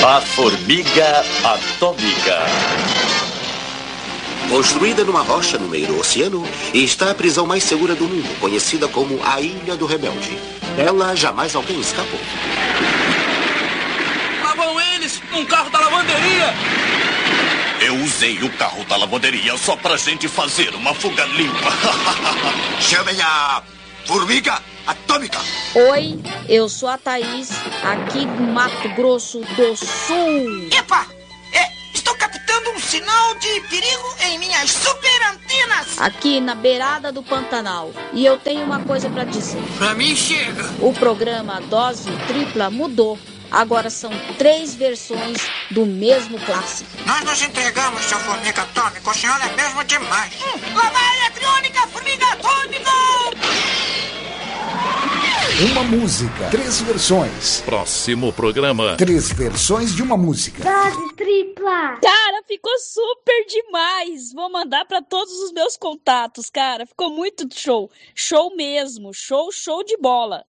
A formiga atômica. Construída numa rocha no meio do oceano, está a prisão mais segura do mundo, conhecida como a Ilha do Rebelde. Dela jamais alguém escapou. Lá vão eles, num carro da lavanderia. Eu usei o carro da lavanderia só pra gente fazer uma fuga limpa. Chamem a formiga atômica. Oi, eu sou a Thaís, aqui do Mato Grosso do Sul. Epa! Estou captando um sinal de perigo em minhas super antenas. Aqui na beirada do Pantanal. E eu tenho uma coisa pra dizer. Pra mim chega. O programa Dose Tripla mudou. Agora são 3 versões do mesmo clássico. Nós nos entregamos, seu formiga atômico. O senhor é mesmo demais. Lá vai a eletrônica, formiga atômica! Uma música, 3 versões. Próximo programa. 3 versões de uma música. Dose tripla. Cara, ficou super demais. Vou mandar pra todos os meus contatos, cara. Ficou muito show. Show mesmo. Show de bola.